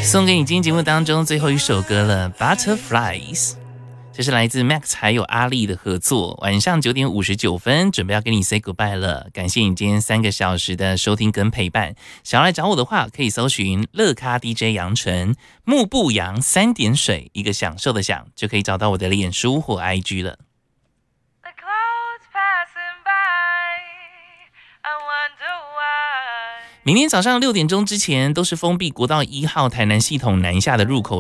送给你今天节目当中最后一首歌了， Butterflies， 这是来自 Max 还有阿丽的合作。晚上9点59分准备要跟你 say goodbye 了，感谢你今天3个小时的收听跟陪伴。想要来找我的话，可以搜寻乐咖 DJ 杨纯，木不扬3点水，一个享受的享，就可以找到我的脸书或 IG 了。明天早上6点钟之前都是封闭国道1号台南系统南下的入口